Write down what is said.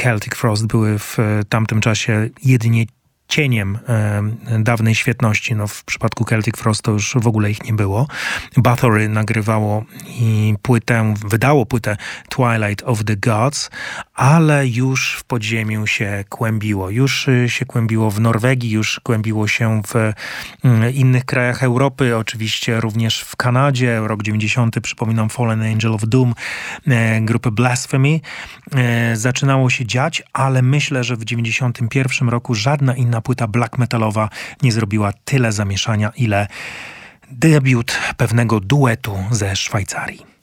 Celtic Frost były w tamtym czasie jedynie cieniem dawnej świetności. No, w przypadku Celtic Frost to już w ogóle ich nie było. Bathory nagrywało wydało płytę Twilight of the Gods, ale już w podziemiu się kłębiło. Już się kłębiło w Norwegii, już kłębiło się w innych krajach Europy, oczywiście również w Kanadzie. Rok 90, przypominam, Fallen Angel of Doom, grupy Blasphemy. Zaczynało się dziać, ale myślę, że w 91 roku żadna inna płyta black metalowa nie zrobiła tyle zamieszania, ile debiut pewnego duetu ze Szwajcarii.